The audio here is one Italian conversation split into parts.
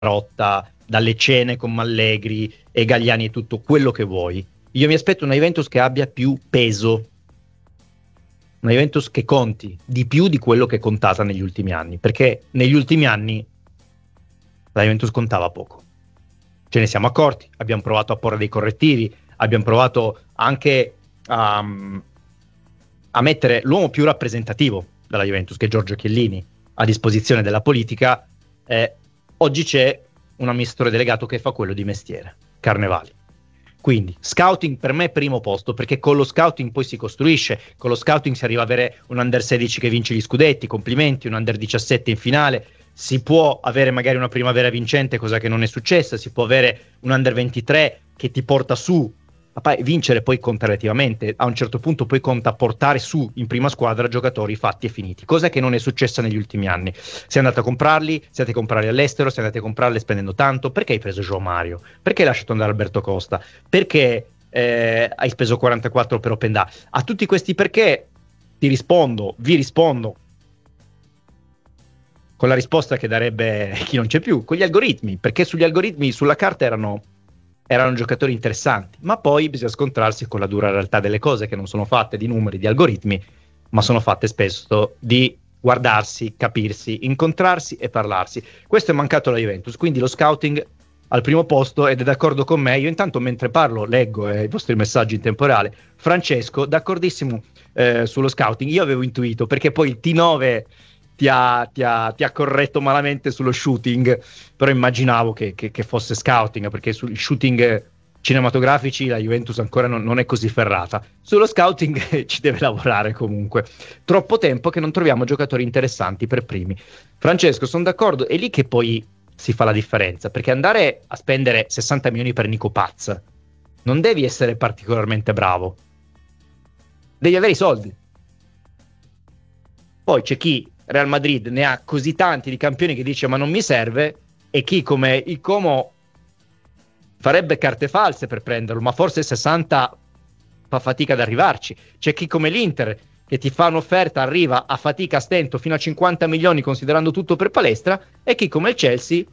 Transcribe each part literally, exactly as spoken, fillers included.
Marotta, dalle cene con Mallegri e Galliani e tutto quello che vuoi. Io mi aspetto una Juventus che abbia più peso, una Juventus che conti di più di quello che è contata negli ultimi anni, perché negli ultimi anni la Juventus contava poco. Ce ne siamo accorti, abbiamo provato a porre dei correttivi, abbiamo provato anche a, a mettere l'uomo più rappresentativo della Juventus, che è Giorgio Chiellini, a disposizione della politica. Eh, oggi c'è un amministratore delegato che fa quello di mestiere, Carnevali. Quindi scouting per me è primo posto, perché con lo scouting poi si costruisce, con lo scouting si arriva a avere un under sedici che vince gli scudetti, complimenti, un under diciassette in finale, si può avere magari una primavera vincente, cosa che non è successa, si può avere un under ventitré che ti porta su, ma vincere poi conta relativamente, a un certo punto poi conta portare su in prima squadra giocatori fatti e finiti, cosa che non è successa negli ultimi anni. Sei andato a comprarli, siete a comprarli all'estero, sei andati a comprarli spendendo tanto. Perché hai preso João Mario? Perché hai lasciato andare Alberto Costa? Perché eh, hai speso quarantaquattro per Openda? A tutti questi perché ti rispondo, vi rispondo con la risposta che darebbe chi non c'è più, con gli algoritmi, perché sugli algoritmi sulla carta erano erano giocatori interessanti, ma poi bisogna scontrarsi con la dura realtà delle cose, che non sono fatte di numeri, di algoritmi, ma sono fatte spesso di guardarsi, capirsi, incontrarsi e parlarsi. Questo è mancato alla Juventus, quindi lo scouting al primo posto, ed è d'accordo con me. Io intanto mentre parlo leggo eh, i vostri messaggi in tempo reale. Francesco, d'accordissimo eh, sullo scouting. Io avevo intuito, perché poi il T nove Ti ha, ti, ha, ti ha corretto malamente sullo shooting, però immaginavo che, che, che fosse scouting, perché sui shooting cinematografici la Juventus ancora non, non è così ferrata. Sullo scouting ci deve lavorare comunque. Troppo tempo che non troviamo giocatori interessanti per primi. Francesco, sono d'accordo, è lì che poi si fa la differenza, perché andare a spendere sessanta milioni per Nico Paz non devi essere particolarmente bravo, devi avere i soldi. Poi c'è chi Real Madrid ne ha così tanti di campioni che dice ma non mi serve, e chi come il Como farebbe carte false per prenderlo, ma forse sessanta fa fatica ad arrivarci. C'è chi come l'Inter che ti fa un'offerta, arriva a fatica, a stento fino a cinquanta milioni considerando tutto per Palestra, e chi come il Chelsea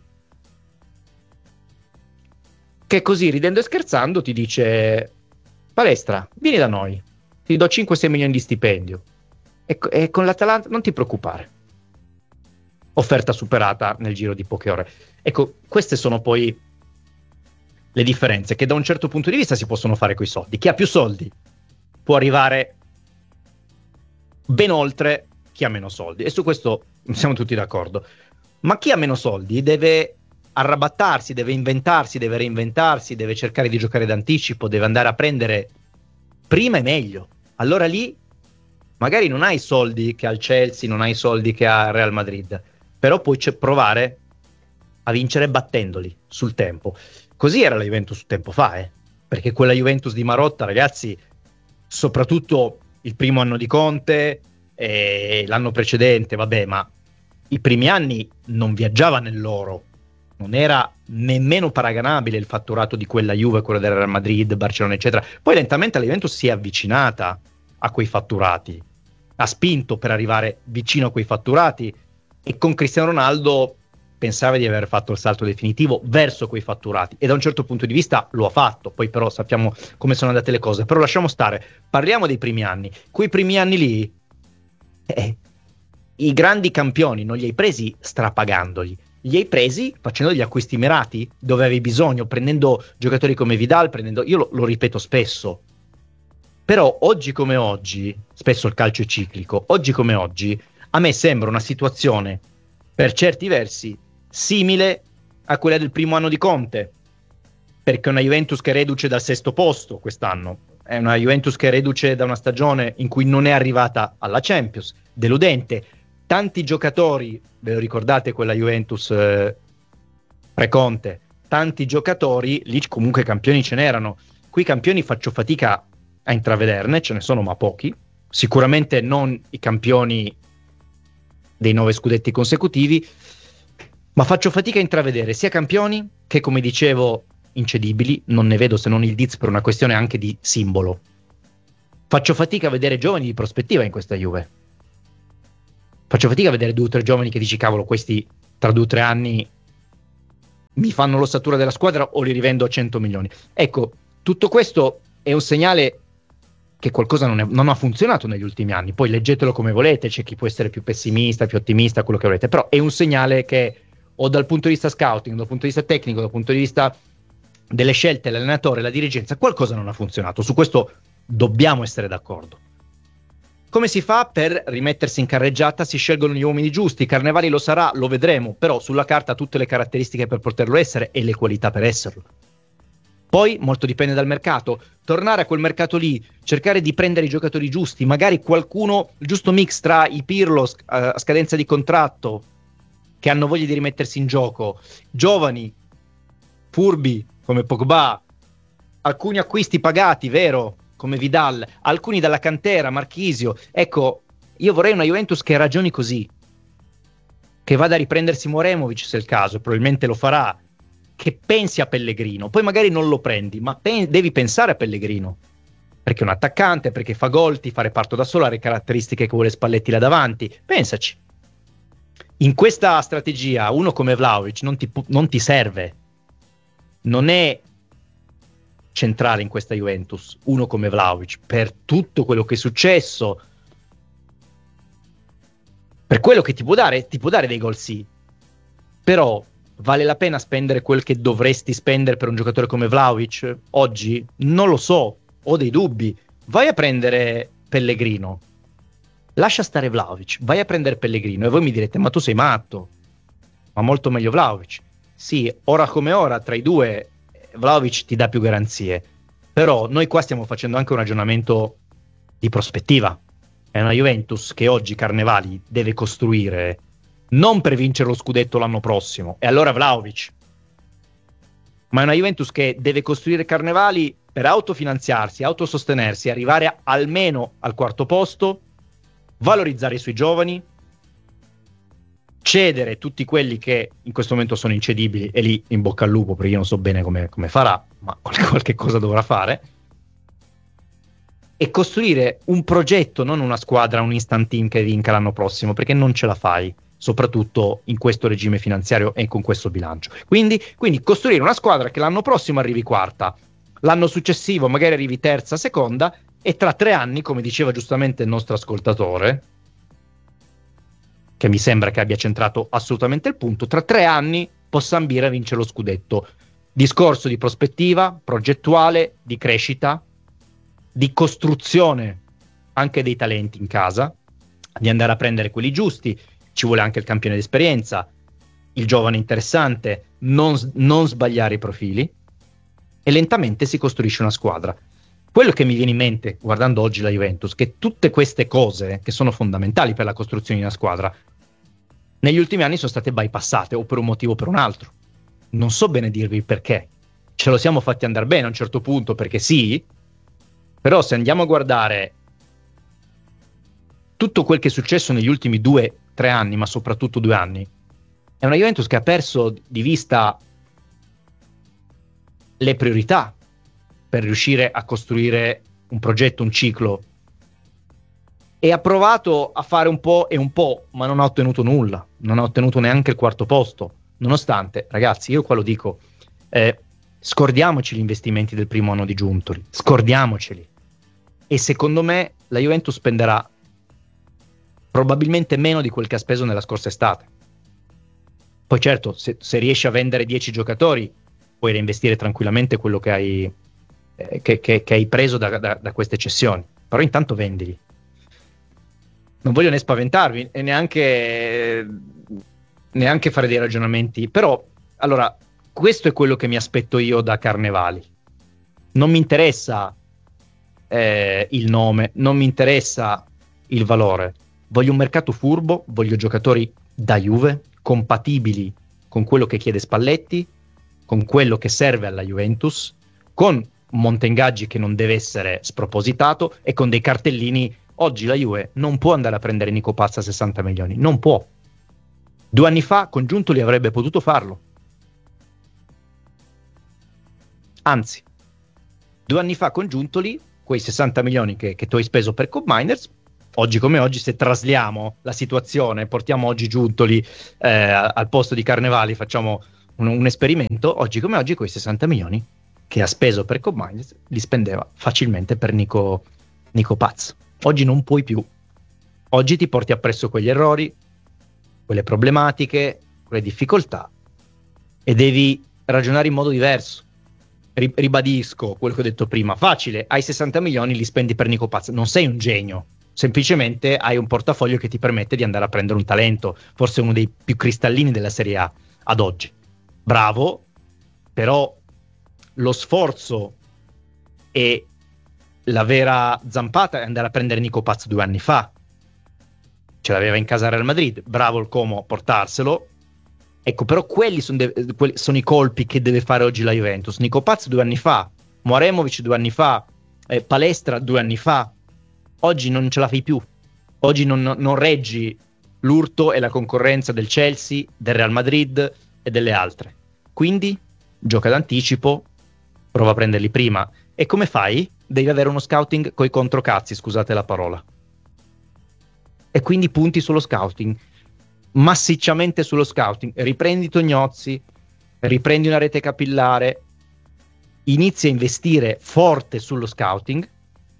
che così ridendo e scherzando ti dice Palestra, vieni da noi, ti do cinque sei milioni di stipendio. E, e con l'Atalanta non ti preoccupare, offerta superata nel giro di poche ore. Ecco, queste sono poi le differenze che da un certo punto di vista si possono fare coi soldi. Chi ha più soldi può arrivare ben oltre chi ha meno soldi, e su questo siamo tutti d'accordo. Ma chi ha meno soldi deve arrabattarsi, deve inventarsi, deve reinventarsi, deve cercare di giocare d'anticipo, deve andare a prendere prima e meglio. Allora lì magari non hai i soldi che ha il Chelsea, non hai i soldi che ha il Real Madrid, però puoi provare a vincere battendoli sul tempo. Così era la Juventus tempo fa, eh? Perché quella Juventus di Marotta, ragazzi, soprattutto il primo anno di Conte e l'anno precedente, vabbè, ma i primi anni non viaggiava nell'oro, non era nemmeno paragonabile il fatturato di quella Juve, quello del Real Madrid, Barcellona, eccetera. Poi lentamente la Juventus si è avvicinata a quei fatturati, ha spinto per arrivare vicino a quei fatturati, e con Cristiano Ronaldo pensava di aver fatto il salto definitivo verso quei fatturati, e da un certo punto di vista lo ha fatto. Poi però sappiamo come sono andate le cose, però lasciamo stare, parliamo dei primi anni. Quei primi anni lì eh, i grandi campioni non li hai presi strapagandoli, li hai presi facendo degli acquisti mirati dove avevi bisogno, prendendo giocatori come Vidal, prendendo, io lo, lo ripeto spesso, però oggi come oggi, spesso il calcio è ciclico, oggi come oggi a me sembra una situazione per certi versi simile a quella del primo anno di Conte, perché è una Juventus che è reduce dal sesto posto quest'anno, è una Juventus che è reduce da una stagione in cui non è arrivata alla Champions, deludente, tanti giocatori, ve lo ricordate quella Juventus eh, pre-Conte, tanti giocatori, lì comunque campioni ce n'erano, qui campioni faccio fatica a intravederne, ce ne sono ma pochi, sicuramente non i campioni dei nove scudetti consecutivi, ma faccio fatica a intravedere sia campioni che, come dicevo, incedibili. Non ne vedo se non il Diz per una questione anche di simbolo. Faccio fatica a vedere giovani di prospettiva in questa Juve, faccio fatica a vedere due o tre giovani che dici cavolo, questi tra due o tre anni mi fanno l'ossatura della squadra o li rivendo a cento milioni. Ecco, tutto questo è un segnale che qualcosa non, è, non ha funzionato negli ultimi anni. Poi leggetelo come volete, c'è chi può essere più pessimista, più ottimista, quello che volete, però è un segnale che o dal punto di vista scouting, dal punto di vista tecnico, dal punto di vista delle scelte, l'allenatore, la dirigenza, qualcosa non ha funzionato. Su questo dobbiamo essere d'accordo. Come si fa per rimettersi in carreggiata? Si scelgono gli uomini giusti. Carnevali lo sarà, lo vedremo, però sulla carta ha tutte le caratteristiche per poterlo essere e le qualità per esserlo. Poi molto dipende dal mercato. Tornare a quel mercato lì, cercare di prendere i giocatori giusti, magari qualcuno, il giusto mix tra i Pirlo a scadenza di contratto, che hanno voglia di rimettersi in gioco, giovani, furbi come Pogba, alcuni acquisti pagati, vero, come Vidal, alcuni dalla cantera, Marchisio. Ecco, io vorrei una Juventus che ragioni così, che vada a riprendersi Moremovic se è il caso, probabilmente lo farà, che pensi a Pellegrino. Poi magari non lo prendi, ma pen- devi pensare a Pellegrino, perché è un attaccante, perché fa gol, ti fa reparto da solo, ha le caratteristiche che vuole Spalletti là davanti. Pensaci. In questa strategia uno come Vlahovic non ti, non ti serve, non è centrale in questa Juventus uno come Vlahovic, per tutto quello che è successo, per quello che ti può dare, ti può dare dei gol sì, però vale la pena spendere quel che dovresti spendere per un giocatore come Vlahovic oggi? Non lo so, ho dei dubbi. Vai a prendere Pellegrino, lascia stare Vlahovic, vai a prendere Pellegrino e voi mi direte ma tu sei matto, ma molto meglio Vlahovic. Sì, ora come ora tra i due Vlahovic ti dà più garanzie, però noi qua stiamo facendo anche un ragionamento di prospettiva. È una Juventus che oggi Carnevali deve costruire non per vincere lo scudetto l'anno prossimo, e allora Vlahovic, ma è una Juventus che deve costruire Carnevali per autofinanziarsi, autosostenersi, arrivare a, almeno al quarto posto, valorizzare i suoi giovani, cedere tutti quelli che in questo momento sono incedibili, e lì in bocca al lupo, perché io non so bene come, come farà, ma qualche cosa dovrà fare, e costruire un progetto, non una squadra, un instant team che vinca l'anno prossimo, perché non ce la fai, soprattutto in questo regime finanziario e con questo bilancio. Quindi, quindi costruire una squadra che l'anno prossimo arrivi quarta, l'anno successivo magari arrivi terza, seconda, e tra tre anni, come diceva giustamente il nostro ascoltatore, che mi sembra che abbia centrato assolutamente il punto, tra tre anni possa ambire a vincere lo scudetto. Discorso di prospettiva, progettuale, di crescita, di costruzione anche dei talenti in casa, di andare a prendere quelli giusti. Ci vuole anche il campione d'esperienza, il giovane interessante, non, non sbagliare i profili, e lentamente si costruisce una squadra. Quello che mi viene in mente guardando oggi la Juventus, che tutte queste cose che sono fondamentali per la costruzione di una squadra negli ultimi anni sono state bypassate, o per un motivo o per un altro. Non so bene dirvi perché. Ce lo siamo fatti andare bene a un certo punto, perché sì, però se andiamo a guardare tutto quel che è successo negli ultimi due, tre anni, ma soprattutto due anni, è una Juventus che ha perso di vista le priorità per riuscire a costruire un progetto, un ciclo, e ha provato a fare un po' e un po', ma non ha ottenuto nulla, non ha ottenuto neanche il quarto posto, nonostante, ragazzi, io qua lo dico, eh, scordiamoci gli investimenti del primo anno di Giuntoli, scordiamoceli, e secondo me la Juventus spenderà probabilmente meno di quel che ha speso nella scorsa estate. Poi certo, se, se riesci a vendere dieci giocatori puoi reinvestire tranquillamente quello che hai, eh, che, che, che hai preso da, da, da queste cessioni, però intanto vendili. Non voglio né spaventarvi e neanche, neanche fare dei ragionamenti, però allora questo è quello che mi aspetto io da Carnevali. Non mi interessa eh, il nome, non mi interessa il valore. Voglio un mercato furbo, voglio giocatori da Juve, compatibili con quello che chiede Spalletti, con quello che serve alla Juventus, con un monteingaggi che non deve essere spropositato e con dei cartellini. Oggi la Juve non può andare a prendere Nico Pazza a sessanta milioni, non può. Due anni fa con Giuntoli avrebbe potuto farlo. Anzi, due anni fa con Giuntoli, quei sessanta milioni che, che tu hai speso per Coop Miners, oggi come oggi, se trasliamo la situazione, portiamo oggi Giuntoli eh, al posto di Carnevali, facciamo un, un esperimento, oggi come oggi quei sessanta milioni che ha speso per Combine li spendeva facilmente per Nico, Nico Paz. Oggi non puoi più. Oggi ti porti appresso quegli errori, quelle problematiche, quelle difficoltà e devi ragionare in modo diverso. Ribadisco quello che ho detto prima, facile, hai sessanta milioni, li spendi per Nico Paz, non sei un genio, semplicemente hai un portafoglio che ti permette di andare a prendere un talento, forse uno dei più cristallini della Serie A ad oggi. Bravo, però lo sforzo e la vera zampata è andare a prendere Nico Paz due anni fa, ce l'aveva in casa Real Madrid, bravo il Como a portarselo. Ecco, però quelli sono, de- quelli sono i colpi che deve fare oggi la Juventus. Nico Paz due anni fa, Moremovic due anni fa, eh, Palestra due anni fa. Oggi non ce la fai più. Oggi non, non reggi l'urto e la concorrenza del Chelsea, del Real Madrid e delle altre. Quindi gioca d'anticipo, prova a prenderli prima. E come fai? Devi avere uno scouting coi controcazzi, scusate la parola. E quindi punti sullo scouting. Massicciamente sullo scouting, riprendi Tognozzi, riprendi una rete capillare, inizi a investire forte sullo scouting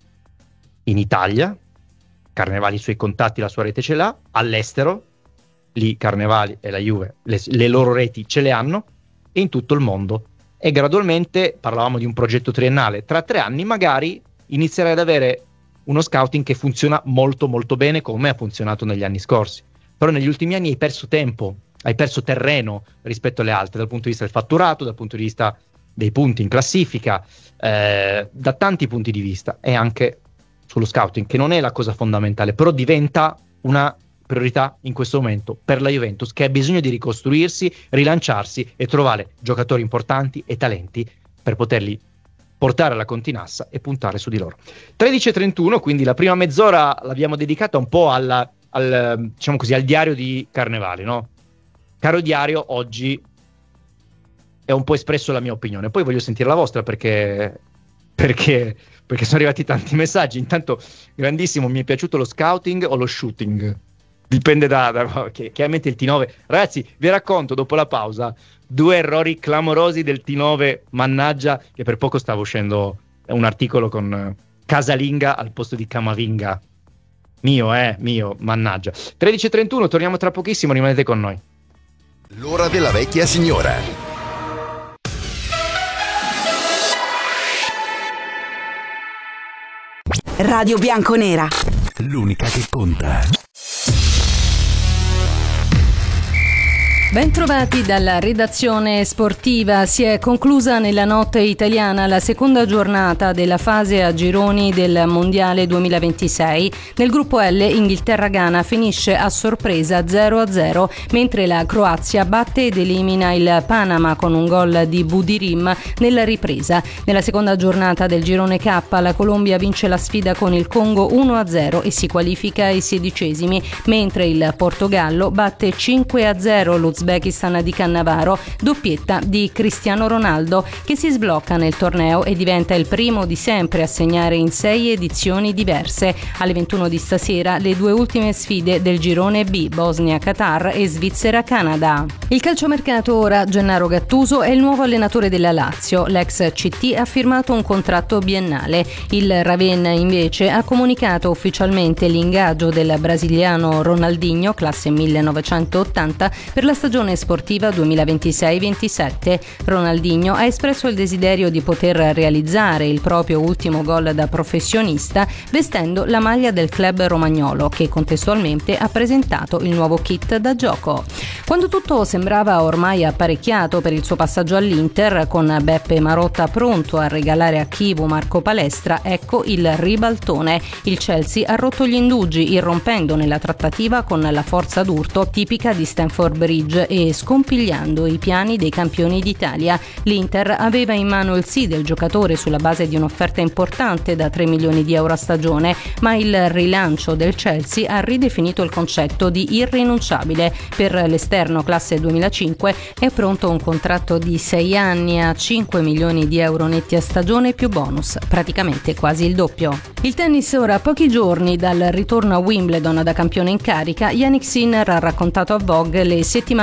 in Italia. Carnevali i suoi contatti, la sua rete ce l'ha, all'estero lì Carnevali e la Juve le, le loro reti ce le hanno, e in tutto il mondo, e gradualmente, parlavamo di un progetto triennale, tra tre anni magari inizierai ad avere uno scouting che funziona molto molto bene come ha funzionato negli anni scorsi. Però negli ultimi anni hai perso tempo, hai perso terreno rispetto alle altre, dal punto di vista del fatturato, dal punto di vista dei punti in classifica, eh, da tanti punti di vista, e anche sullo scouting, che non è la cosa fondamentale, però diventa una priorità in questo momento per la Juventus, che ha bisogno di ricostruirsi, rilanciarsi e trovare giocatori importanti e talenti per poterli portare alla Continassa e puntare su di loro. tredici e trentuno, quindi la prima mezz'ora l'abbiamo dedicata un po' alla al, diciamo così, al diario di Carnevali, no? Caro diario, oggi è un po' espresso la mia opinione, poi voglio sentire la vostra perché perché perché sono arrivati tanti messaggi. Intanto, grandissimo, mi è piaciuto lo scouting o lo shooting? Dipende da, da che, chiaramente il T nove. Ragazzi, vi racconto dopo la pausa due errori clamorosi del T nove, mannaggia, che per poco stava uscendo un articolo con Casalinga al posto di Camavinga. Mio, eh, mio, mannaggia. tredici e trentuno, torniamo tra pochissimo, rimanete con noi. L'ora della vecchia signora. Radio Bianconera. L'unica che conta. Bentrovati dalla redazione sportiva. Si è conclusa nella notte italiana la seconda giornata della fase a gironi del Mondiale duemilaventisei. Nel gruppo L Inghilterra-Ghana finisce a sorpresa zero a zero, mentre la Croazia batte ed elimina il Panama con un gol di Budirim nella ripresa. Nella seconda giornata del girone K la Colombia vince la sfida con il Congo uno a zero e si qualifica ai sedicesimi, mentre il Portogallo batte cinque a zero lo Uzbekistan di Cannavaro, doppietta di Cristiano Ronaldo, che si sblocca nel torneo e diventa il primo di sempre a segnare in sei edizioni diverse. Alle ventuno di stasera le due ultime sfide del girone B, Bosnia-Qatar e Svizzera-Canada. Il calciomercato ora, Gennaro Gattuso è il nuovo allenatore della Lazio. L'ex C T ha firmato un contratto biennale. Il Ravenna invece ha comunicato ufficialmente l'ingaggio del brasiliano Ronaldinho, classe millenovecentottanta, per la stagione sportiva duemilaventisei ventisette. Ronaldinho ha espresso il desiderio di poter realizzare il proprio ultimo gol da professionista vestendo la maglia del club romagnolo, che contestualmente ha presentato il nuovo kit da gioco. Quando tutto sembrava ormai apparecchiato per il suo passaggio all'Inter, con Beppe Marotta pronto a regalare a Chivu Marco Palestra, ecco il ribaltone. Il Chelsea ha rotto gli indugi, irrompendo nella trattativa con la forza d'urto tipica di Stamford Bridge e scompigliando i piani dei campioni d'Italia. L'Inter aveva in mano il sì del giocatore sulla base di un'offerta importante da tre milioni di euro a stagione, ma il rilancio del Chelsea ha ridefinito il concetto di irrinunciabile. Per l'esterno classe duemilacinque è pronto un contratto di sei anni a cinque milioni di euro netti a stagione più bonus, praticamente quasi il doppio. Il tennis ora, a pochi giorni dal ritorno a Wimbledon da campione in carica, Jannik Sinner ha raccontato a Vogue le settimane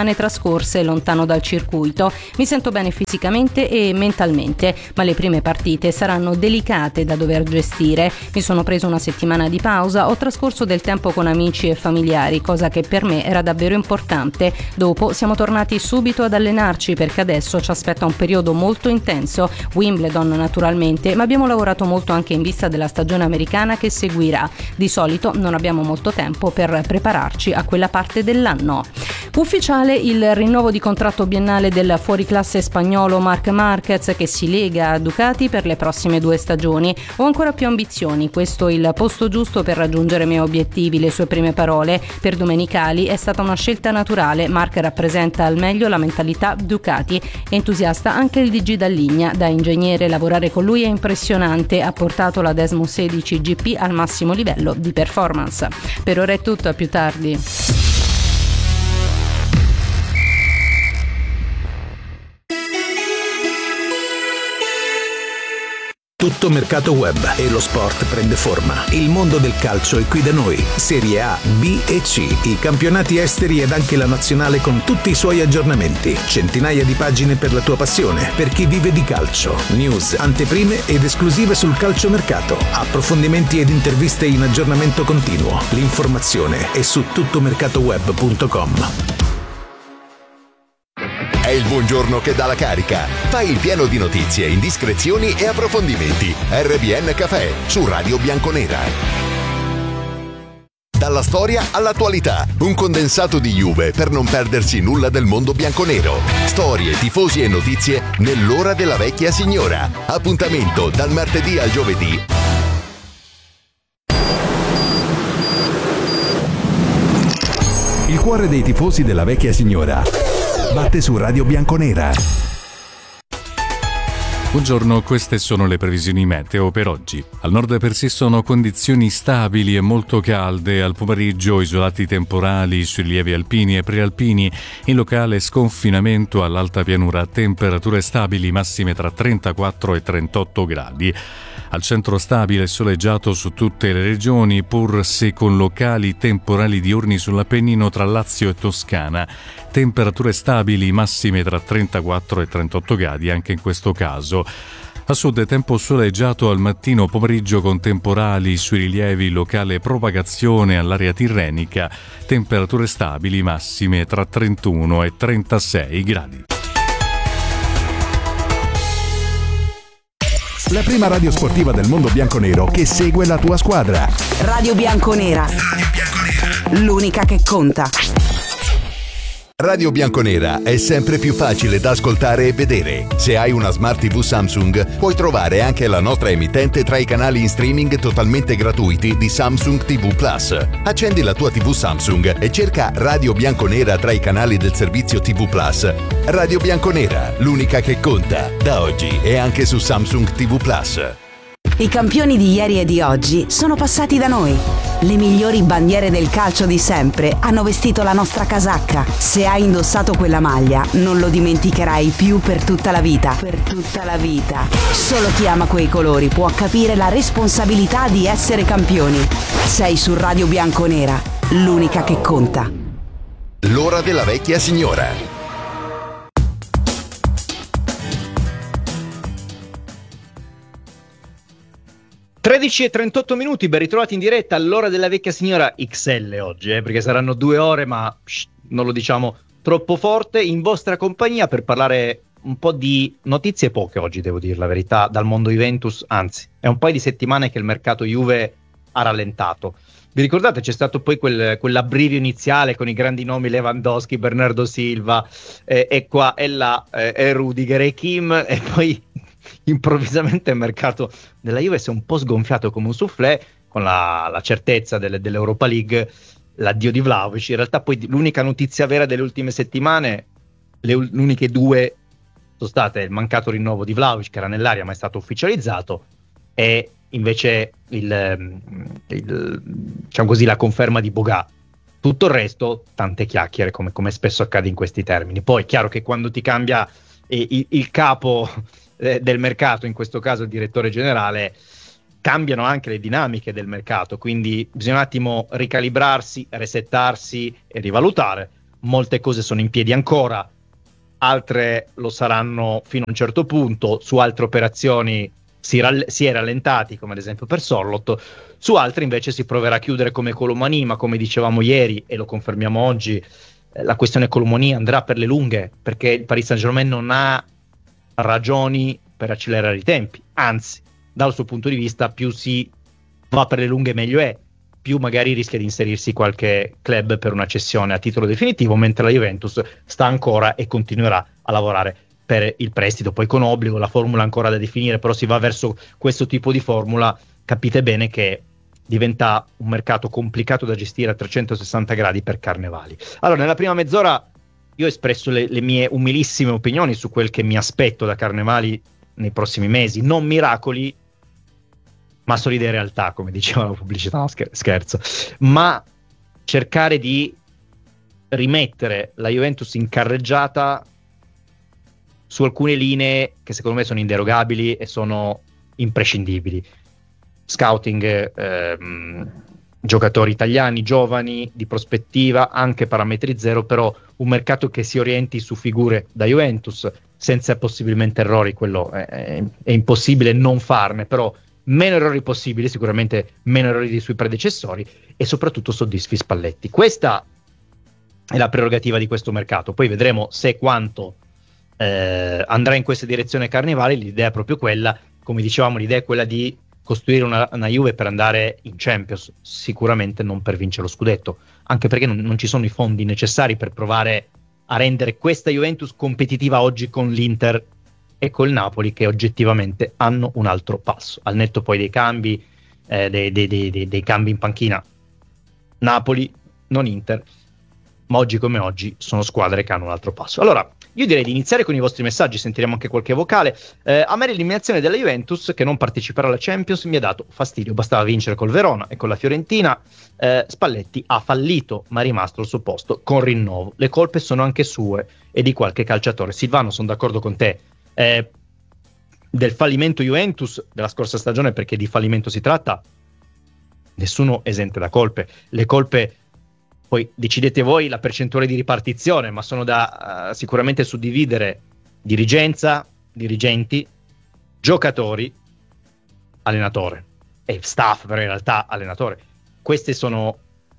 settimane trascorse lontano dal circuito. Mi sento bene fisicamente e mentalmente, ma le prime partite saranno delicate da dover gestire. Mi sono preso una settimana di pausa, ho trascorso del tempo con amici e familiari, cosa che per me era davvero importante. Dopo siamo tornati subito ad allenarci perché adesso ci aspetta un periodo molto intenso, Wimbledon naturalmente, ma abbiamo lavorato molto anche in vista della stagione americana che seguirà. Di solito non abbiamo molto tempo per prepararci a quella parte dell'anno. Ufficiale il rinnovo di contratto biennale del fuoriclasse spagnolo Marc Márquez, che si lega a Ducati per le prossime due stagioni. Ho ancora più ambizioni, questo è il posto giusto per raggiungere i miei obiettivi, le sue prime parole. Per Domenicali è stata una scelta naturale, Marc rappresenta al meglio la mentalità Ducati. È entusiasta anche il D G Dalligna, da ingegnere lavorare con lui è impressionante, ha portato la Desmo sedici G P al massimo livello di performance. Per ora è tutto, a più tardi. Tutto mercato web e lo sport prende forma. Il mondo del calcio è qui da noi. Serie A, B e C, i campionati esteri ed anche la nazionale con tutti i suoi aggiornamenti. Centinaia di pagine per la tua passione, per chi vive di calcio. News, anteprime ed esclusive sul calciomercato. Approfondimenti ed interviste in aggiornamento continuo. L'informazione è su tuttomercatoweb punto com. È il buongiorno che dà la carica. Fai il pieno di notizie, indiscrezioni e approfondimenti. R B N Café su Radio Bianconera. Dalla storia all'attualità, un condensato di Juve per non perdersi nulla del mondo bianconero. Storie, tifosi e notizie nell'ora della vecchia signora. Appuntamento dal martedì al giovedì. Il cuore dei tifosi della vecchia signora batte su Radio Bianconera. Buongiorno, queste sono le previsioni meteo per oggi. Al nord persistono condizioni stabili e molto calde, al pomeriggio isolati temporali sui rilievi alpini e prealpini, in locale sconfinamento all'alta pianura, temperature stabili massime tra trentaquattro e trentotto gradi. Al centro stabile e soleggiato su tutte le regioni, pur se con locali temporali diurni sull'Appennino tra Lazio e Toscana. Temperature stabili massime tra trentaquattro e trentotto gradi anche in questo caso. A sud tempo soleggiato al mattino pomeriggio con temporali sui rilievi, locale propagazione all'area tirrenica, temperature stabili massime tra trentuno e trentasei gradi. La prima radio sportiva del mondo bianconero che segue la tua squadra. Radio Bianconera. Radio Bianconera. L'unica che conta. Radio Bianconera è sempre più facile da ascoltare e vedere. Se hai una Smart tivù Samsung, puoi trovare anche la nostra emittente tra i canali in streaming totalmente gratuiti di Samsung tivù Plus. Accendi la tua tivù Samsung e cerca Radio Bianconera tra i canali del servizio tivù Plus. Radio Bianconera, l'unica che conta, da oggi e anche su Samsung tivù Plus. I campioni di ieri e di oggi sono passati da noi. Le migliori bandiere del calcio di sempre hanno vestito la nostra casacca. Se hai indossato quella maglia, non lo dimenticherai più per tutta la vita. Per tutta la vita. Solo chi ama quei colori può capire la responsabilità di essere campioni. Sei su Radio Bianconera, l'unica che conta. L'ora della vecchia signora. tredici e trentotto minuti, ben ritrovati in diretta all'ora della vecchia signora X L oggi, eh, perché saranno due ore, ma shh, non lo diciamo troppo forte, in vostra compagnia per parlare un po' di notizie poche oggi, devo dire la verità, dal mondo Juventus, anzi, è un paio di settimane che il mercato Juve ha rallentato. Vi ricordate, c'è stato poi quel, quell'abbrivio iniziale con i grandi nomi Lewandowski, Bernardo Silva, eh, e qua e là, eh, e Rudiger e Kim, e poi improvvisamente il mercato della Juve si è un po' sgonfiato come un soufflé con la, la certezza delle, dell'Europa League, l'addio di Vlahovic. In realtà poi l'unica notizia vera delle ultime settimane, le, le uniche due sono state il mancato rinnovo di Vlahovic, che era nell'aria ma è stato ufficializzato, e invece il, il, diciamo così, la conferma di Boga. Tutto il resto tante chiacchiere, come, come spesso accade in questi termini. Poi è chiaro che quando ti cambia eh, il, il capo eh, del mercato, in questo caso il direttore generale, cambiano anche le dinamiche del mercato, quindi bisogna un attimo ricalibrarsi, resettarsi e rivalutare, molte cose sono in piedi ancora, altre lo saranno fino a un certo punto, su altre operazioni si, rall- si è rallentati, come ad esempio per Sorloth, su altre invece si proverà a chiudere come Colomani, ma come dicevamo ieri e lo confermiamo oggi, eh, la questione Colomani andrà per le lunghe, perché il Paris Saint-Germain non ha ragioni per accelerare i tempi, anzi, dal suo punto di vista più si va per le lunghe meglio è, più magari rischia di inserirsi qualche club per una cessione a titolo definitivo, mentre la Juventus sta ancora e continuerà a lavorare per il prestito, poi con obbligo, la formula ancora da definire, però si va verso questo tipo di formula. Capite bene che diventa un mercato complicato da gestire a trecentosessanta gradi per Carnevali. Allora, nella prima mezz'ora io ho espresso le, le mie umilissime opinioni su quel che mi aspetto da Carnevali nei prossimi mesi, non miracoli, ma solide realtà, come diceva la pubblicità, no, scherzo, ma cercare di rimettere la Juventus in carreggiata su alcune linee che secondo me sono inderogabili e sono imprescindibili. Scouting, ehm, giocatori italiani, giovani, di prospettiva, anche parametri zero, però un mercato che si orienti su figure da Juventus, senza possibilmente errori, quello è, è, è impossibile non farne, però meno errori possibili, sicuramente meno errori dei suoi predecessori, e soprattutto soddisfi Spalletti. Questa è la prerogativa di questo mercato, poi vedremo se e quanto eh, andrà in questa direzione Carnevali. L'idea è proprio quella, come dicevamo, l'idea è quella di costruire una, una Juve per andare in Champions, sicuramente non per vincere lo scudetto, anche perché non, non ci sono i fondi necessari per provare a rendere questa Juventus competitiva oggi con l'Inter e col Napoli, che oggettivamente hanno un altro passo, al netto poi dei cambi eh, dei, dei, dei, dei, dei cambi in panchina. Napoli, non Inter, ma oggi come oggi sono squadre che hanno un altro passo. Allora, io direi di iniziare con i vostri messaggi, sentiremo anche qualche vocale. Eh, a me l'eliminazione della Juventus, che non parteciperà alla Champions, mi ha dato fastidio, bastava vincere col Verona e con la Fiorentina. eh, Spalletti ha fallito, ma è rimasto al suo posto con rinnovo. Le colpe sono anche sue e di qualche calciatore. Silvano, sono d'accordo con te, eh, del fallimento Juventus della scorsa stagione, perché di fallimento si tratta, nessuno esente da colpe. Le colpe poi decidete voi la percentuale di ripartizione, ma sono da uh, sicuramente suddividere: dirigenza, dirigenti, giocatori, allenatore e staff, però in realtà allenatore. Questi sono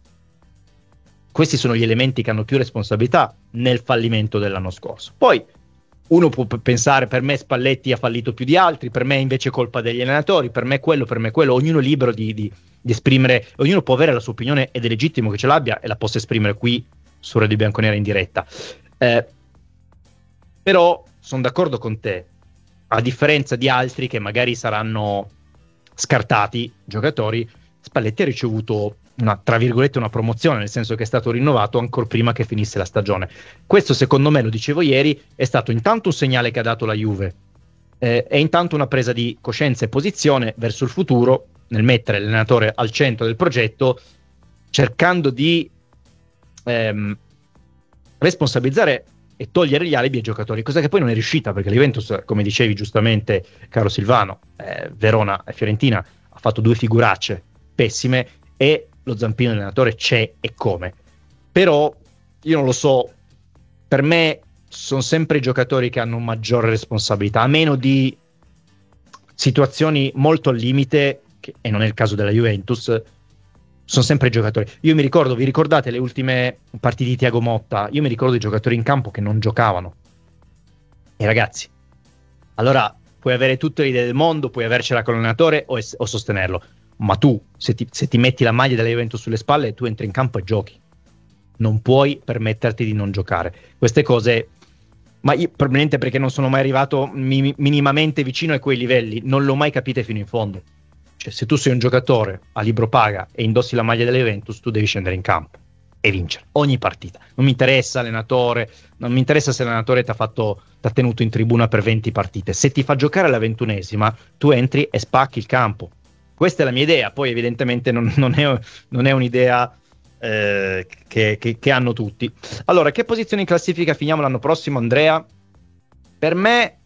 questi sono gli elementi che hanno più responsabilità nel fallimento dell'anno scorso. Poi uno può pensare: per me Spalletti ha fallito più di altri, per me invece è colpa degli allenatori, per me quello, per me quello. Ognuno è libero di, di, di esprimere, ognuno può avere la sua opinione ed è legittimo che ce l'abbia e la possa esprimere qui su Radio Bianconera in diretta. Eh, però sono d'accordo con te, a differenza di altri che magari saranno scartati giocatori, Spalletti ha ricevuto una, tra virgolette, una promozione, nel senso che è stato rinnovato ancora prima che finisse la stagione. Questo, secondo me, lo dicevo ieri, è stato intanto un segnale che ha dato la Juve eh, e intanto una presa di coscienza e posizione verso il futuro, nel mettere l'allenatore al centro del progetto, cercando di ehm, responsabilizzare e togliere gli alibi ai giocatori, cosa che poi non è riuscita, perché la Juventus, come dicevi giustamente, caro Silvano, eh, Verona e Fiorentina ha fatto due figuracce pessime e lo zampino dell'allenatore c'è e come. Però io non lo so, per me sono sempre i giocatori che hanno maggiore responsabilità, a meno di situazioni molto al limite, che, e non è il caso della Juventus, sono sempre i giocatori. Io mi ricordo, vi ricordate le ultime partite di Thiago Motta? Io mi ricordo i giocatori in campo che non giocavano. E ragazzi, allora puoi avere tutte le idee del mondo, puoi avercela con l'allenatore o, es- o sostenerlo, ma tu, se ti, se ti metti la maglia della Juventus sulle spalle, tu entri in campo e giochi. Non puoi permetterti di non giocare. Queste cose, ma io probabilmente perché non sono mai arrivato mi, minimamente vicino a quei livelli, non l'ho mai capite fino in fondo. Cioè, se tu sei un giocatore a libro paga e indossi la maglia della Juventus, tu devi scendere in campo e vincere ogni partita. Non mi interessa allenatore, non mi interessa se l'allenatore ti ha fatto, ti ha tenuto in tribuna per venti partite. Se ti fa giocare alla ventunesima, tu entri e spacchi il campo. Questa è la mia idea. Poi evidentemente non, non, è, non è un'idea eh, che, che, che hanno tutti. Allora, che posizione in classifica finiamo l'anno prossimo, Andrea? Per me,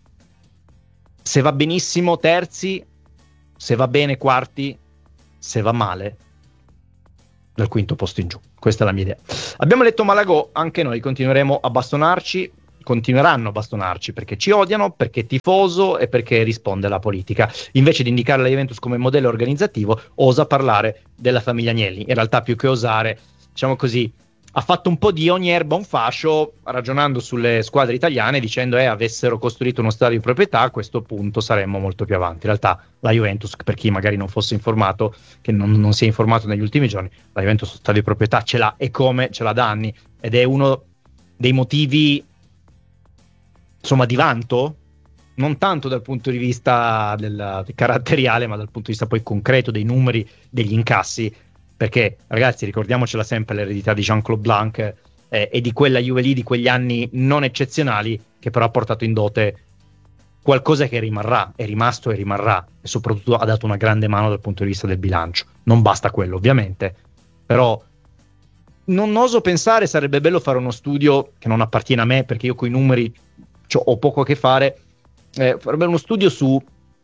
se va benissimo, terzi. Se va bene, quarti. Se va male, dal quinto posto in giù. Questa è la mia idea. Abbiamo letto Malagò, anche noi continueremo a bastonarci, continueranno a bastonarci perché ci odiano, perché è tifoso e perché risponde alla politica. Invece di indicare la Juventus come modello organizzativo, osa parlare della famiglia Agnelli. In realtà, più che osare, diciamo così, ha fatto un po' di ogni erba un fascio, ragionando sulle squadre italiane, dicendo eh avessero costruito uno stadio di proprietà, a questo punto saremmo molto più avanti. In realtà la Juventus, per chi magari non fosse informato, che non, non si è informato negli ultimi giorni, la Juventus stadio di proprietà ce l'ha, e come, ce l'ha da anni, ed è uno dei motivi, insomma, di vanto, non tanto dal punto di vista del, del caratteriale, ma dal punto di vista poi concreto dei numeri, degli incassi. Perché, ragazzi, ricordiamocela sempre l'eredità di Jean-Claude Blanc eh, e di quella Juve lì di quegli anni non eccezionali, che però ha portato in dote qualcosa che rimarrà, è rimasto e rimarrà, e soprattutto ha dato una grande mano dal punto di vista del bilancio. Non basta quello, ovviamente, però non oso pensare, sarebbe bello fare uno studio che non appartiene a me, perché io coi numeri ho poco a che fare, eh, farebbe uno studio su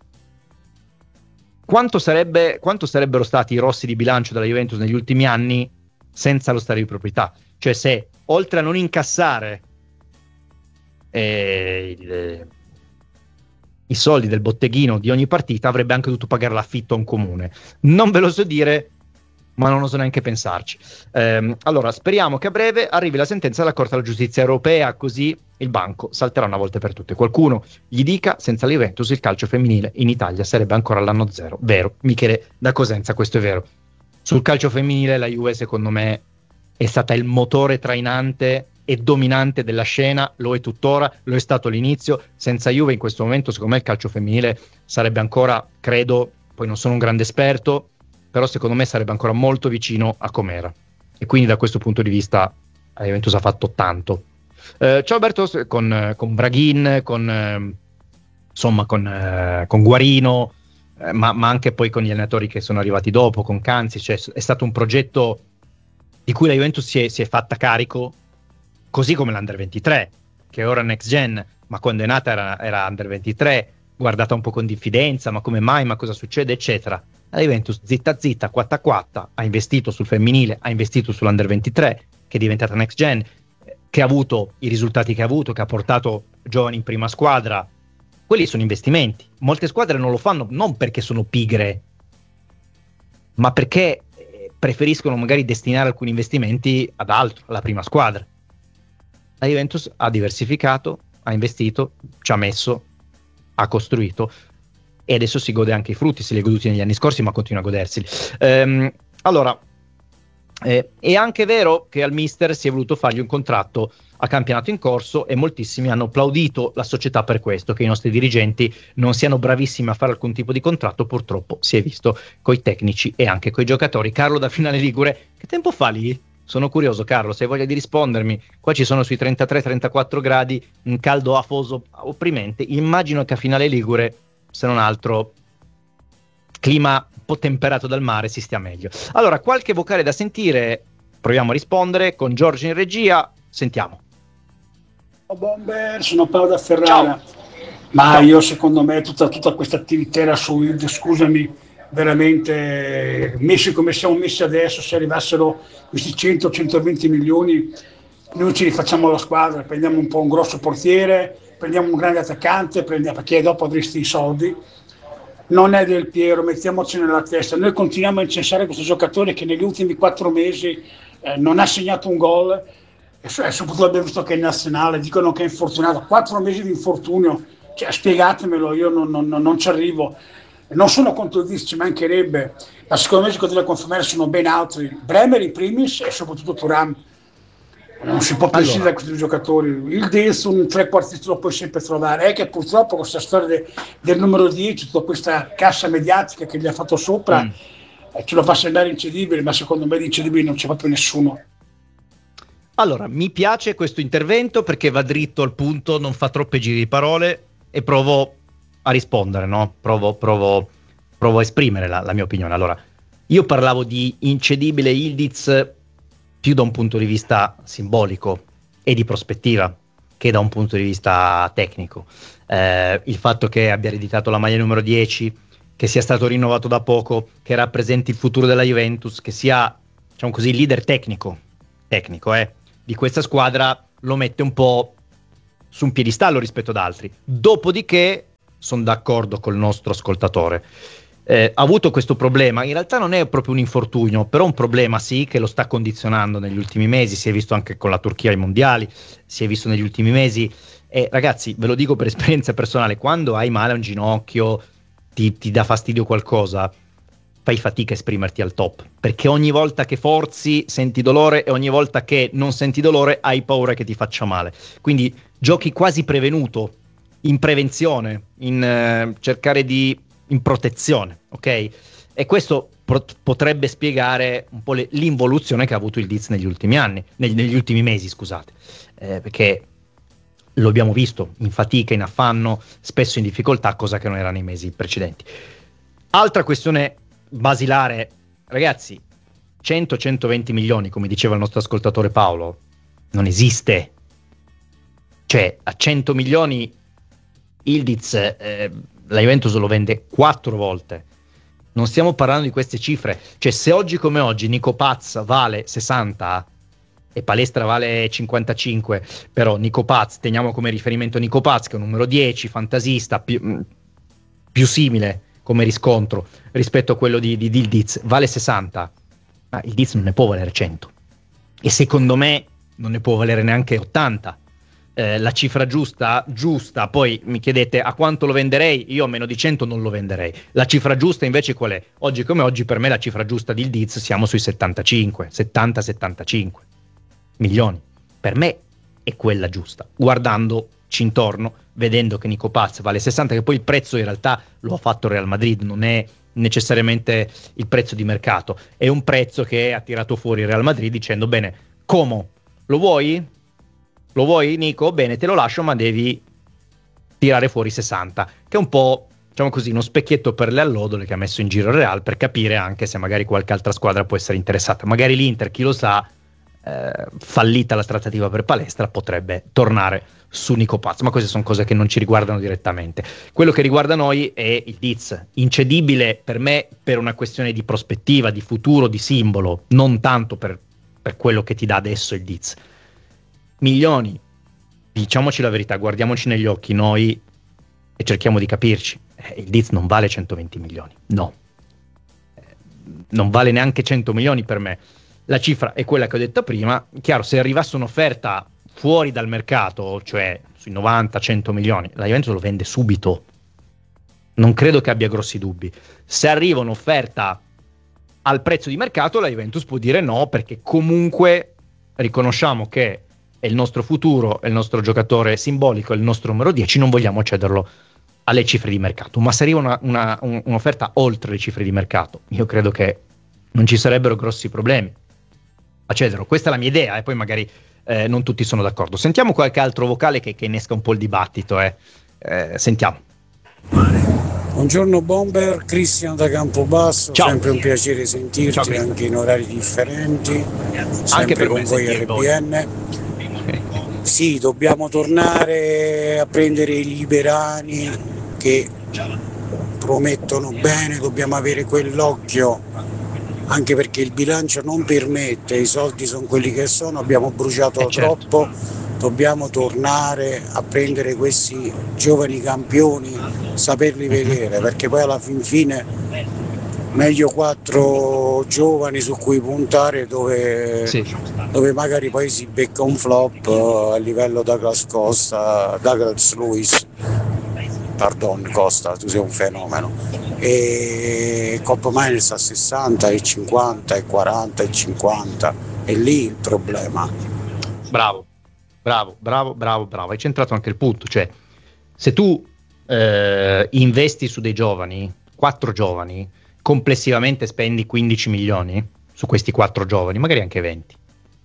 Quanto, sarebbe, quanto sarebbero stati i rossi di bilancio della Juventus negli ultimi anni senza lo stadio di proprietà? Cioè, se oltre a non incassare eh, il, i soldi del botteghino di ogni partita, avrebbe anche dovuto pagare l'affitto a un comune. Non ve lo so dire, ma non oso neanche pensarci. Ehm, allora, speriamo che a breve arrivi la sentenza della Corte della Giustizia Europea, così il banco salterà una volta per tutte. Qualcuno gli dica: senza la Juventus il calcio femminile in Italia sarebbe ancora all'anno zero. Vero, Michele da Cosenza, questo è vero. Sul calcio femminile la Juve, secondo me, è stata il motore trainante e dominante della scena, lo è tuttora, lo è stato all'inizio. Senza Juve in questo momento, secondo me, il calcio femminile sarebbe ancora, credo, poi non sono un grande esperto, però secondo me sarebbe ancora molto vicino a com'era. E quindi da questo punto di vista la Juventus ha fatto tanto. Uh, ciao Alberto, con, con Braghin, con eh, insomma con, eh, con Guarino, eh, ma, ma anche poi con gli allenatori che sono arrivati dopo, con Canzi, cioè è stato un progetto di cui la Juventus si è, si è fatta carico, così come l'Under ventitré, che è ora Next Gen, ma quando è nata era, era Under ventitré, guardata un po' con diffidenza, ma come mai, ma cosa succede, eccetera. La Juventus zitta zitta, quatta quatta, ha investito sul femminile, ha investito sull'Under ventitré, che è diventata Next Gen, che ha avuto i risultati che ha avuto, che ha portato giovani in prima squadra. Quelli sono investimenti. Molte squadre non lo fanno non perché sono pigre, ma perché preferiscono magari destinare alcuni investimenti ad altro, alla prima squadra. La Juventus ha diversificato, ha investito, ci ha messo, ha costruito, e adesso si gode anche i frutti. Se li ha goduti negli anni scorsi, ma continua a goderseli. Ehm, allora Eh, è anche vero che al mister si è voluto fargli un contratto a campionato in corso, e moltissimi hanno applaudito la società per questo, che i nostri dirigenti non siano bravissimi a fare alcun tipo di contratto. Purtroppo si è visto coi tecnici e anche coi giocatori. Carlo da Finale Ligure, che tempo fa lì? Sono curioso, Carlo, se hai voglia di rispondermi. Qua ci sono sui trentatré trentaquattro gradi, un caldo afoso opprimente. Immagino che a Finale Ligure, se non altro, clima un po' temperato dal mare, si stia meglio. Allora, qualche vocale da sentire, proviamo a rispondere con Giorgio in regia. Sentiamo. Ciao Bomber, sono Paolo da Ferrara. Ciao. Ma Ciao. Io secondo me tutta, tutta questa attività su I D, scusami, veramente messi come siamo messi adesso, se arrivassero questi cento centoventi milioni, noi ci rifacciamo la squadra, prendiamo un po' un grosso portiere, prendiamo un grande attaccante, prendiamo, perché dopo avresti i soldi. Non è Del Piero, mettiamoci nella testa. Noi continuiamo a incensare questo giocatore che negli ultimi quattro mesi eh, non ha segnato un gol, e soprattutto abbiamo visto che è in nazionale, dicono che è infortunato. Quattro mesi di infortunio, cioè, spiegatemelo, io non, non, non ci arrivo. Non sono contro il Dis, ci mancherebbe, ma secondo me si potrebbe confermare sono ben altri. Bremer in primis e soprattutto Thuram. Non si può prescindere allora da questi giocatori. Il Dis, un trequartista lo puoi sempre trovare. È che purtroppo questa storia de, del numero dieci, tutta questa cassa mediatica che gli ha fatto sopra, mm. eh, ce lo fa sembrare incedibile, ma secondo me di incedibile non c'è proprio nessuno. Allora, mi piace questo intervento perché va dritto al punto, non fa troppe giri di parole, e provo a rispondere, no? Provo, provo, provo a esprimere la, la mia opinione. Allora, io parlavo di incedibile Yildiz più da un punto di vista simbolico e di prospettiva che da un punto di vista tecnico. Eh, il fatto che abbia ereditato la maglia numero dieci, che sia stato rinnovato da poco, che rappresenti il futuro della Juventus, che sia, diciamo così, leader tecnico tecnico eh, di questa squadra lo mette un po' su un piedistallo rispetto ad altri. Dopodiché sono d'accordo col nostro ascoltatore, eh, ha avuto questo problema, in realtà non è proprio un infortunio, però un problema sì che lo sta condizionando negli ultimi mesi, si è visto anche con la Turchia ai mondiali, si è visto negli ultimi mesi, e ragazzi ve lo dico per esperienza personale, quando hai male a un ginocchio, ti, ti dà fastidio qualcosa, fai fatica a esprimerti al top, perché ogni volta che forzi senti dolore e ogni volta che non senti dolore hai paura che ti faccia male, quindi giochi quasi prevenuto, in prevenzione, in eh, cercare di in protezione, ok? E questo pro- potrebbe spiegare un po' le, l'involuzione che ha avuto il Diz negli ultimi anni, negli, negli ultimi mesi, scusate, eh, perché lo abbiamo visto in fatica, in affanno, spesso in difficoltà, cosa che non era nei mesi precedenti. Altra questione basilare, ragazzi, cento centoventi milioni, come diceva il nostro ascoltatore Paolo, non esiste. Cioè, a cento milioni Ildiz, eh, la Juventus lo vende quattro volte. Non stiamo parlando di queste cifre. Cioè, se oggi come oggi Nico Paz vale sessanta e Palestra vale cinquantacinque, però Nico Paz, teniamo come riferimento Nico Paz, che è un numero dieci, fantasista, più, più simile come riscontro rispetto a quello di, di, di Ildiz, vale sessanta, ma Ildiz non ne può valere cento. E secondo me non ne può valere neanche ottanta. Eh, la cifra giusta, giusta, poi mi chiedete a quanto lo venderei, io a meno di cento non lo venderei. La cifra giusta invece qual è? Oggi come oggi per me la cifra giusta di Ildiz siamo sui settantacinque, settanta settantacinque milioni. Per me è quella giusta, guardandoci intorno, vedendo che Nico Paz vale sessanta, che poi il prezzo in realtà lo ha fatto Real Madrid, non è necessariamente il prezzo di mercato, è un prezzo che ha tirato fuori Real Madrid dicendo bene, Como, lo vuoi? Lo vuoi Nico? Bene, te lo lascio, ma devi tirare fuori sessanta, che è un po', diciamo così, uno specchietto per le allodole che ha messo in giro il Real, per capire anche se magari qualche altra squadra può essere interessata. Magari l'Inter, chi lo sa, eh, fallita la trattativa per Palestra, potrebbe tornare su Nico Paz, ma queste sono cose che non ci riguardano direttamente. Quello che riguarda noi è il Diz, incedibile per me per una questione di prospettiva, di futuro, di simbolo, non tanto per, per quello che ti dà adesso il Diz. Milioni, diciamoci la verità, guardiamoci negli occhi noi e cerchiamo di capirci. Eh, il Diz non vale centoventi milioni, no, eh, non vale neanche cento milioni per me. La cifra è quella che ho detto prima. Chiaro, se arrivasse un'offerta fuori dal mercato, cioè sui novanta cento milioni, la Juventus lo vende subito, non credo che abbia grossi dubbi. Se arriva un'offerta al prezzo di mercato, la Juventus può dire no, perché comunque riconosciamo che è il nostro futuro, è il nostro giocatore simbolico, è il nostro numero dieci, non vogliamo cederlo alle cifre di mercato. Ma se arriva una, una, un, un'offerta oltre le cifre di mercato, io credo che non ci sarebbero grossi problemi a cederlo. Questa è la mia idea e poi magari eh, non tutti sono d'accordo. Sentiamo qualche altro vocale che, che innesca un po' il dibattito. Eh. Eh, sentiamo. Buongiorno Bomber, Cristian da Campobasso. Ciao. Sempre un piacere sentirti. Ciao, anche in orari differenti, sempre anche per con voi R B N. Sì, dobbiamo tornare a prendere i liberani che promettono bene, dobbiamo avere quell'occhio, anche perché il bilancio non permette, i soldi sono quelli che sono, abbiamo bruciato eh troppo, certo. Dobbiamo tornare a prendere questi giovani campioni, saperli vedere, perché poi alla fin fine meglio quattro giovani su cui puntare dove, sì. dove magari poi si becca un flop a livello Douglas Costa, Douglas Lewis, pardon Costa, tu sei un fenomeno, e Coppa Miners a sessanta e cinquanta e quaranta e cinquanta, è lì il problema. Bravo, bravo, bravo, bravo, bravo, hai centrato anche il punto, cioè se tu eh, investi su dei giovani, quattro giovani, complessivamente spendi quindici milioni su questi quattro giovani, magari anche venti.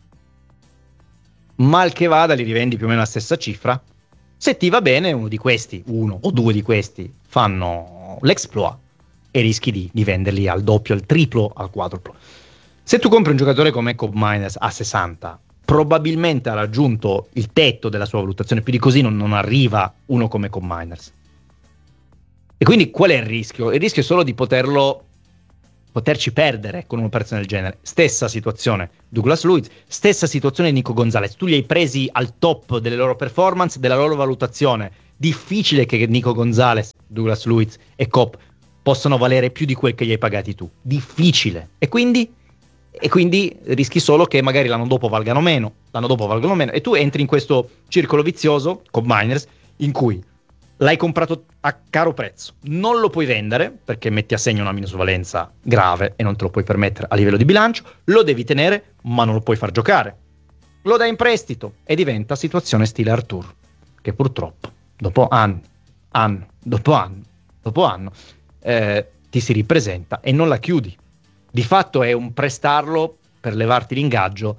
Mal che vada, li rivendi più o meno la stessa cifra. Se ti va bene, uno di questi, uno o due di questi, fanno l'exploit e rischi di, di venderli al doppio, al triplo, al quadruplo. Se tu compri un giocatore come Cobb Miners a sessanta, probabilmente ha raggiunto il tetto della sua valutazione, più di così non, non arriva uno come Cobb Miners. E quindi qual è il rischio? Il rischio è solo di poterlo poterci perdere con un'operazione del genere. Stessa situazione Douglas Luiz, stessa situazione Nico Gonzalez. Tu li hai presi al top delle loro performance, della loro valutazione. Difficile che Nico Gonzalez, Douglas Luiz e Coop possano valere più di quel che gli hai pagati tu. Difficile. E quindi, e quindi rischi solo che magari l'anno dopo valgano meno, l'anno dopo valgano meno, e tu entri in questo circolo vizioso, Coop Miners, in cui l'hai comprato a caro prezzo, non lo puoi vendere perché metti a segno una minusvalenza grave e non te lo puoi permettere a livello di bilancio, lo devi tenere ma non lo puoi far giocare, lo dai in prestito e diventa situazione stile Arthur, che purtroppo dopo anni, anno, dopo anno, dopo anno eh, ti si ripresenta e non la chiudi. Di fatto è un prestarlo per levarti l'ingaggio.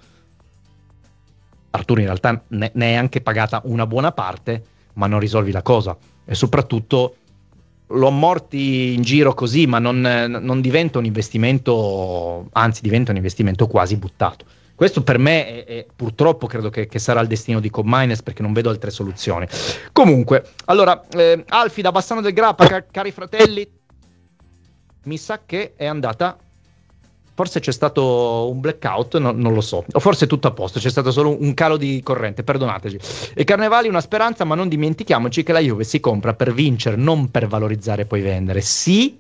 Arthur in realtà ne, ne è anche pagata una buona parte, ma non risolvi la cosa. E soprattutto lo ammorti in giro così, ma non, non diventa un investimento, anzi diventa un investimento quasi buttato. Questo per me è, è, purtroppo credo che, che sarà il destino di Coop Miners, perché non vedo altre soluzioni. Comunque, allora, eh, Alfi da Bassano del Grappa, car- cari fratelli, mi sa che è andata... Forse c'è stato un blackout, no, non lo so, o forse è tutto a posto, c'è stato solo un calo di corrente, perdonateci. E Carnevali una speranza, ma non dimentichiamoci che la Juve si compra per vincere, non per valorizzare e poi vendere. Sì,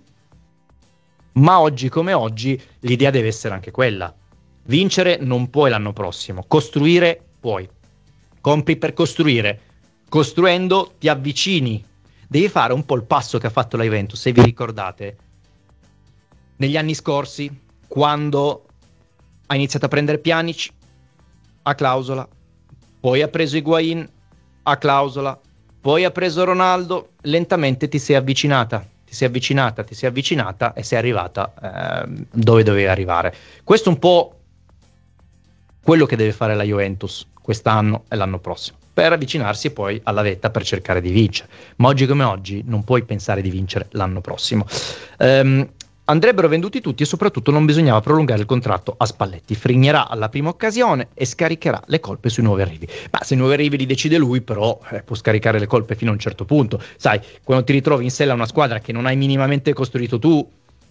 ma oggi come oggi l'idea deve essere anche quella. Vincere non puoi l'anno prossimo, costruire puoi. Compri per costruire, costruendo ti avvicini. Devi fare un po' il passo che ha fatto la Juventus, se vi ricordate, negli anni scorsi, quando ha iniziato a prendere Pjanic a clausola, poi ha preso Higuain a clausola, poi ha preso Ronaldo, lentamente ti sei avvicinata, ti sei avvicinata, ti sei avvicinata e sei arrivata eh, dove dovevi arrivare. Questo è un po' quello che deve fare la Juventus quest'anno e l'anno prossimo, per avvicinarsi poi alla vetta per cercare di vincere. Ma oggi come oggi non puoi pensare di vincere l'anno prossimo. Um, Andrebbero venduti tutti e soprattutto non bisognava prolungare il contratto a Spalletti. Frignerà alla prima occasione e scaricherà le colpe sui nuovi arrivi. Ma se i nuovi arrivi li decide lui, però eh, può scaricare le colpe fino a un certo punto. Sai, quando ti ritrovi in sella una squadra che non hai minimamente costruito tu,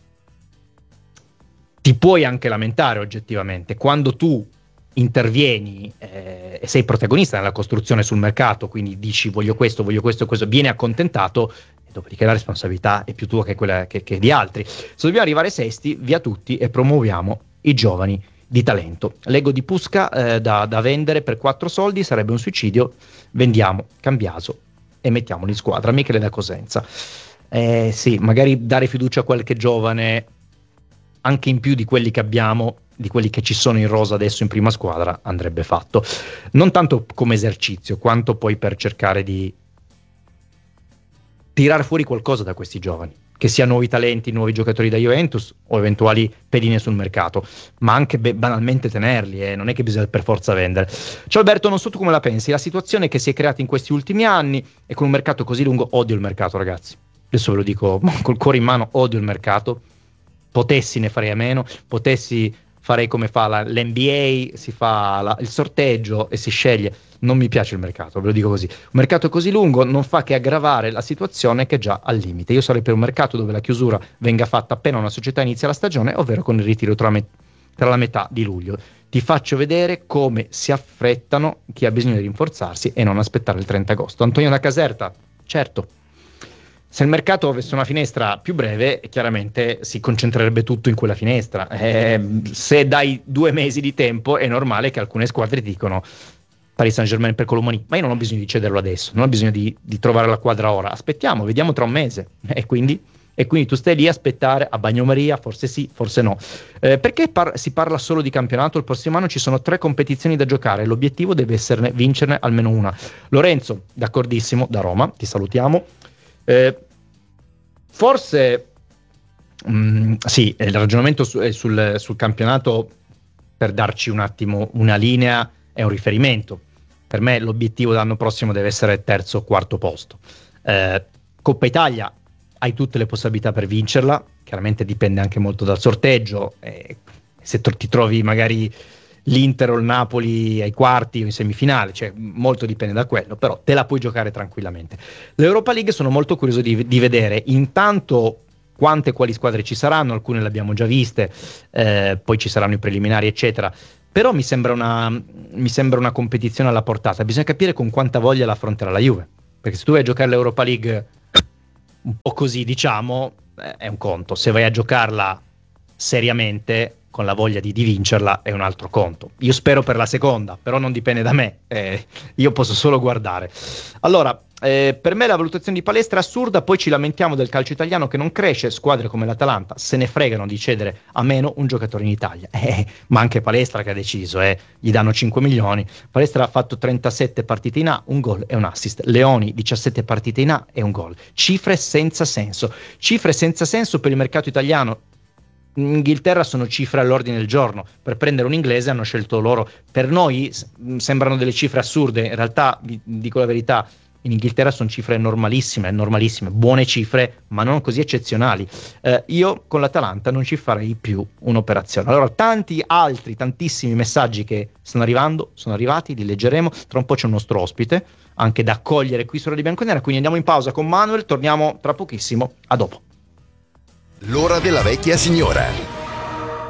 ti puoi anche lamentare oggettivamente. Quando tu intervieni eh, e sei protagonista nella costruzione sul mercato, quindi dici voglio questo, voglio questo, questo, vieni accontentato, dopodiché la responsabilità è più tua che quella che, che di altri. Se dobbiamo arrivare sesti, via tutti e promuoviamo i giovani di talento. L'ego di Pusca eh, da, da vendere per quattro soldi sarebbe un suicidio. Vendiamo Cambiaso e mettiamolo in squadra. Michele da Cosenza. Eh, sì, magari dare fiducia a qualche giovane anche in più di quelli che abbiamo, di quelli che ci sono in rosa adesso in prima squadra, andrebbe fatto. Non tanto come esercizio, quanto poi per cercare di tirare fuori qualcosa da questi giovani, che sia nuovi talenti, nuovi giocatori da Juventus o eventuali pedine sul mercato, ma anche be- banalmente tenerli, eh, non è che bisogna per forza vendere. Ciao Alberto, non so tu come la pensi, la situazione che si è creata in questi ultimi anni e con un mercato così lungo, odio il mercato ragazzi, adesso ve lo dico col cuore in mano, odio il mercato, potessi ne farei a meno, potessi farei come fa la, l'N B A, si fa la, il sorteggio e si sceglie. Non mi piace il mercato, ve lo dico così. Un mercato così lungo non fa che aggravare la situazione che è già al limite. Io sarei per un mercato dove la chiusura venga fatta appena una società inizia la stagione, ovvero con il ritiro tra, me- tra la metà di luglio. Ti faccio vedere come si affrettano chi ha bisogno di rinforzarsi e non aspettare il trenta agosto. Antonio da Caserta, certo. Se il mercato avesse una finestra più breve, chiaramente si concentrerebbe tutto in quella finestra. Eh, se dai due mesi di tempo, è normale che alcune squadre dicono Paris Saint-Germain per Colomani, ma io non ho bisogno di cederlo adesso, non ho bisogno di, di trovare la quadra ora, aspettiamo, vediamo tra un mese. E quindi, e quindi tu stai lì a aspettare a bagnomaria, forse sì, forse no. Eh, perché par- si parla solo di campionato? Il prossimo anno ci sono tre competizioni da giocare, l'obiettivo deve esserne vincerne almeno una. Lorenzo, d'accordissimo, da Roma, ti salutiamo. Eh, forse mh, sì, il ragionamento su, eh, sul, sul campionato, per darci un attimo una linea, è un riferimento. Per me l'obiettivo dell'anno prossimo deve essere terzo o quarto posto. Eh, Coppa Italia hai tutte le possibilità per vincerla, chiaramente dipende anche molto dal sorteggio, eh, se to- ti trovi magari l'Inter o il Napoli ai quarti o in semifinale, cioè molto dipende da quello, però te la puoi giocare tranquillamente. L'Europa League sono molto curioso di, di vedere intanto quante e quali squadre ci saranno, alcune le abbiamo già viste, eh, poi ci saranno i preliminari eccetera, però mi sembra una mi sembra una competizione alla portata. Bisogna capire con quanta voglia la affronterà la Juve, perché se tu vai a giocare l'Europa League un po' così, diciamo, eh, è un conto. Se vai a giocarla seriamente, con la voglia di, di vincerla, è un altro conto. Io spero per la seconda, però non dipende da me, eh, io posso solo guardare. Allora, eh, per me la valutazione di Palestra è assurda, poi ci lamentiamo del calcio italiano che non cresce, squadre come l'Atalanta se ne fregano di cedere a meno un giocatore in Italia, eh, ma anche Palestra che ha deciso, eh, gli danno cinque milioni. Palestra ha fatto trentasette partite in A, un gol e un assist. Leoni diciassette partite in A e un gol. Cifre senza senso, cifre senza senso per il mercato italiano. In Inghilterra sono cifre all'ordine del giorno, per prendere un inglese hanno scelto loro. Per noi sembrano delle cifre assurde, in realtà vi dico la verità, in Inghilterra sono cifre normalissime, normalissime, buone cifre, ma non così eccezionali. Eh, io con l'Atalanta non ci farei più un'operazione. Allora, tanti altri, tantissimi messaggi che stanno arrivando, sono arrivati, li leggeremo. Tra un po' c'è un nostro ospite, anche da accogliere qui su Radio Bianconera, quindi andiamo in pausa con Manuel, torniamo tra pochissimo, a dopo. L'ora della vecchia signora.